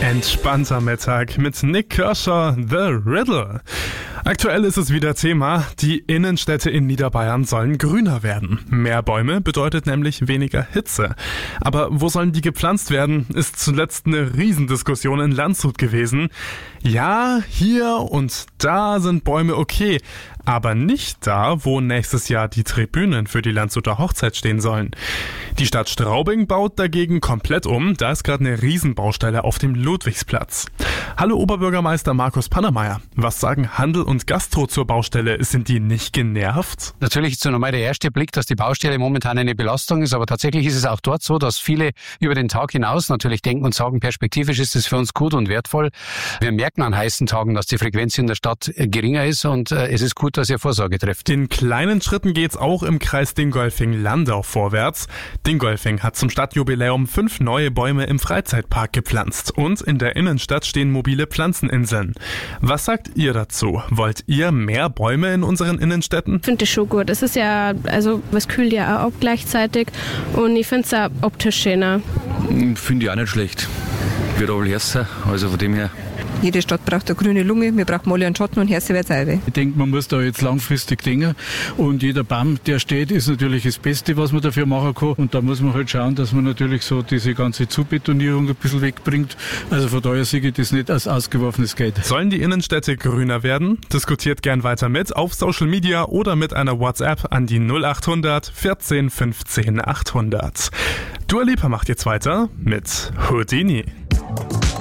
Entspannter Mittag mit Nick Kershaw, The Riddle. Aktuell ist es wieder Thema, die Innenstädte in Niederbayern sollen grüner werden. Mehr Bäume bedeutet nämlich weniger Hitze. Aber wo sollen die gepflanzt werden, ist zuletzt eine Riesendiskussion in Landshut gewesen. Ja, hier und da sind Bäume okay, aber nicht da, wo nächstes Jahr die Tribünen für die Landshuter Hochzeit stehen sollen. Die Stadt Straubing baut dagegen komplett um, da ist gerade eine Riesenbaustelle auf dem Ludwigsplatz. Hallo Oberbürgermeister Markus Pannermeier, was sagen Handel und Gastro zur Baustelle? Sind die nicht genervt? Natürlich ist so normal der erste Blick, dass die Baustelle momentan eine Belastung ist, aber tatsächlich ist es auch dort so, dass viele über den Tag hinaus natürlich denken und sagen, perspektivisch ist es für uns gut und wertvoll. Wir merken an heißen Tagen, dass die Frequenz in der Stadt geringer ist und es ist gut, dass ihr Vorsorge trifft. In kleinen Schritten geht's auch im Kreis Dingolfing-Landau vorwärts. Dingolfing hat zum Stadtjubiläum 5 neue Bäume im Freizeitpark gepflanzt und in der Innenstadt stehen mobile Pflanzeninseln. Was sagt ihr dazu? Wollt ihr mehr Bäume in unseren Innenstädten? Ich finde das schon gut. Es ist ja, was kühlt ja auch ab gleichzeitig und ich finde es auch optisch schöner. Finde ich auch nicht schlecht. Wird aber heißer, also von dem her. Jede Stadt braucht eine grüne Lunge, wir brauchen alle einen Schatten und Herse wird es. Ich denke, man muss da jetzt langfristig denken und jeder Baum, der steht, ist natürlich das Beste, was man dafür machen kann und da muss man halt schauen, dass man natürlich so diese ganze Zubetonierung ein bisschen wegbringt. Also von daher sehe ich das nicht als ausgeworfenes Geld. Sollen die Innenstädte grüner werden? Diskutiert gern weiter mit auf Social Media oder mit einer WhatsApp an die 0800 14 15 800. Dua Lipa macht jetzt weiter mit Houdini.